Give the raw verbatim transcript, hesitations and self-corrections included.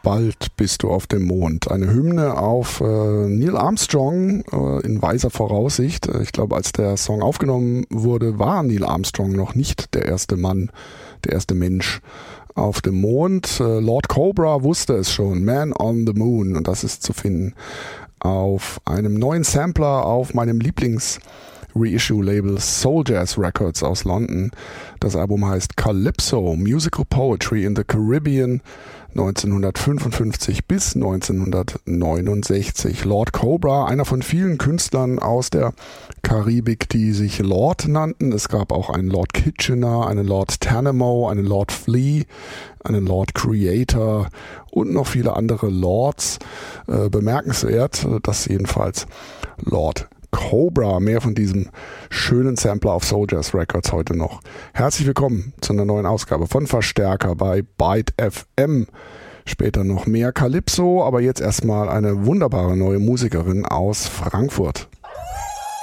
Bald bist du auf dem Mond. Eine Hymne auf äh, Neil Armstrong äh, in weiser Voraussicht. Ich glaube, als der Song aufgenommen wurde, war Neil Armstrong noch nicht der erste Mann, der erste Mensch auf dem Mond. Äh, Lord Cobra wusste es schon. Man on the Moon. Und das ist zu finden auf einem neuen Sampler auf meinem Lieblings- Reissue-Label Soul Jazz Records aus London. Das Album heißt Calypso, Musical Poetry in the Caribbean, neunzehnhundertfünfundfünfzig bis neunzehnhundertneunundsechzig. Lord Cobra, einer von vielen Künstlern aus der Karibik, die sich Lord nannten. Es gab auch einen Lord Kitchener, einen Lord Tanamo, einen Lord Flea, einen Lord Creator und noch viele andere Lords. Äh, bemerkenswert, dass jedenfalls Lord Cobra, mehr von diesem schönen Sampler auf Soul Jazz Records heute noch. Herzlich willkommen zu einer neuen Ausgabe von Verstärker bei Byte F M. Später noch mehr Calypso, aber jetzt erstmal eine wunderbare neue Musikerin aus Frankfurt.